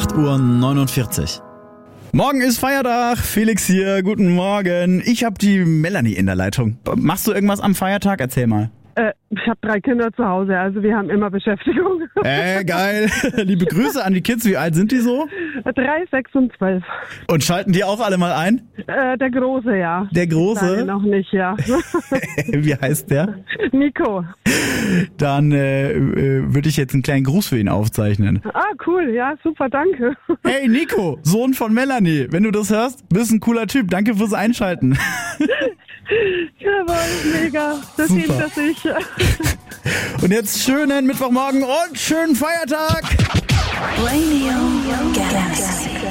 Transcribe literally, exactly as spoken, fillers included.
acht Uhr neunundvierzig. Morgen ist Feiertag, Felix hier, guten Morgen. Ich habe die Melanie in der Leitung. Machst du irgendwas am Feiertag? Erzähl mal. Äh, ich habe drei Kinder zu Hause, also wir haben immer Beschäftigung. Äh, geil. Liebe Grüße an die Kids. Wie alt sind die so? Drei, sechs und zwölf. Und schalten die auch alle mal ein? Äh, der Große, ja. Der Große? Noch nicht, ja. Wie heißt der? Nico. Dann äh, äh, würde ich jetzt einen kleinen Gruß für ihn aufzeichnen. Ah, cool. Ja, super, danke. Hey Nico, Sohn von Melanie. Wenn du das hörst, bist ein cooler Typ. Danke fürs Einschalten. Jawohl, mega. Das Super. hinter sich. Und jetzt schönen Mittwochmorgen und schönen Feiertag. Radio Galaxy.